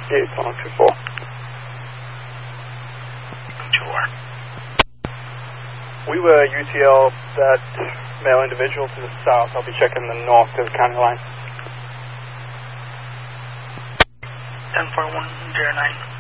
Gate 124. We were UTL that male individual to the south. I'll be checking the north to the county line. 104109.